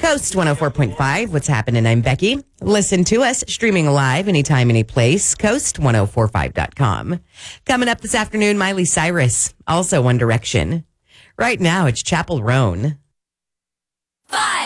Coast 104.5. What's happening? I'm Becky. Listen to us streaming live anytime, any place. Coast1045.com. Coming up this afternoon, Miley Cyrus, also One Direction. Right now, it's Chapel Roan. 5.